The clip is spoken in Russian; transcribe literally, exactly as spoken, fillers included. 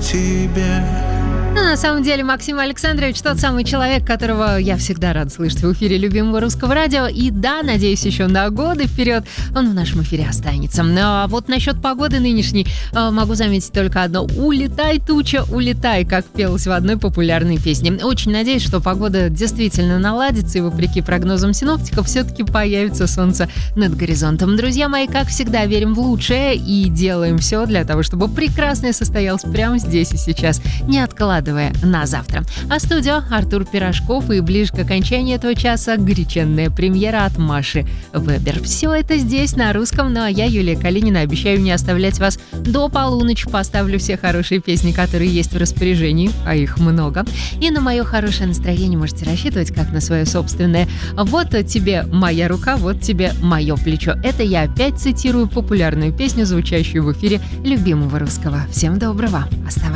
тебе. Ну, на самом деле, Максим Александрович тот самый человек, которого я всегда рад слышать в эфире любимого русского радио. И да, надеюсь, еще на годы вперед он в нашем эфире останется. А вот насчет погоды нынешней могу заметить только одно. «Улетай, туча, улетай», как пелось в одной популярной песне. Очень надеюсь, что погода действительно наладится, и вопреки прогнозам синоптиков все-таки появится солнце над горизонтом. Друзья мои, как всегда, верим в лучшее и делаем все для того, чтобы прекрасное состоялось прямо здесь и сейчас, не откладывая на завтра. А студио Артур Пирожков, и ближе к окончанию этого часа горяченная премьера от Маши Вебер. Все это здесь на русском, ну а я, Юлия Калинина, обещаю не оставлять вас до полуночи. Поставлю все хорошие песни, которые есть в распоряжении, а их много. И на мое хорошее настроение можете рассчитывать как на свое собственное. Вот тебе моя рука, вот тебе мое плечо. Это я опять цитирую популярную песню, звучащую в эфире любимого русского. Всем доброго. Оставайтесь.